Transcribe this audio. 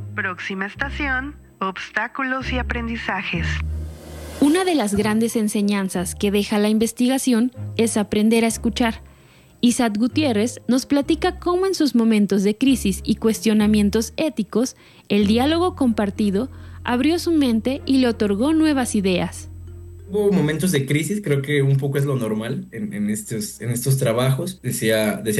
Próxima estación, obstáculos y aprendizajes. Una de las grandes enseñanzas que deja la investigación es aprender a escuchar. Isaac Gutiérrez nos platica cómo en sus momentos de crisis y cuestionamientos éticos, el diálogo compartido abrió su mente y le otorgó nuevas ideas. Hubo momentos de crisis, creo que un poco es lo normal en estos trabajos. Decía